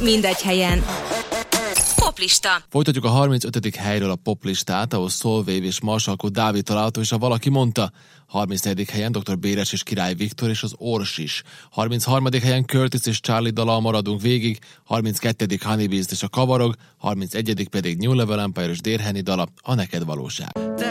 mindegy helyen. Poplista. Folytatjuk a 35. helyről a poplistát, ahol Solveig és Marsalkó Dávid található, és a Valaki mondta. 34. helyen Dr. Béres és Király Viktor és az Orsis. 33. helyen Curtis és Charlie dallal maradunk végig. 32. Honey Beast és a Kavarog. 31. pedig New Level Empire és Dear Henny dala, a Neked valóság.